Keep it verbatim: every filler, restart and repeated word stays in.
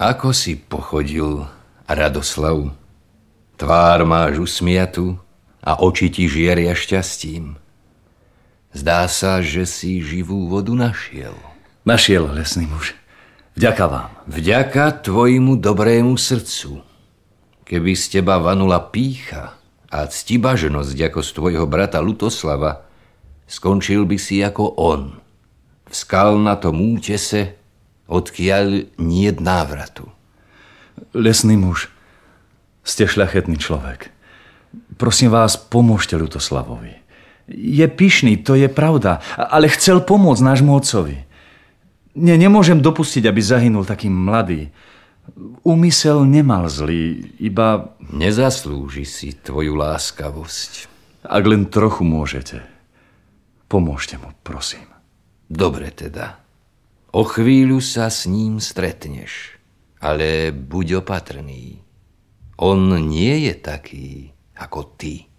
Ako si pochodil, Radoslav? Tvár máš usmiatú a oči ti žieria šťastím. Zdá sa, že si živú vodu našiel. Našiel, lesný muž. Vďaka vám. Vďaka tvojmu dobrému srdcu. Keby z teba vanula pýcha a ctibažnosť ako z tvojho brata Lutoslava, skončil by si ako on. V skalnatom útese, odkiaľ niet návratu. Lesný muž, ste šľachetný človek. Prosím vás, pomôžte Lutoslavovi. Je pyšný, to je pravda, ale chcel pomôcť nášmu otcovi. Ne, nemôžem dopustiť, aby zahynul taký mladý. Úmysel nemal zlý, iba... Nezaslúži si tvoju láskavosť. Ak len trochu môžete, pomôžte mu, prosím. Dobre teda. O chvíľu sa s ním stretneš, ale buď opatrný. On nie je taký ako ty.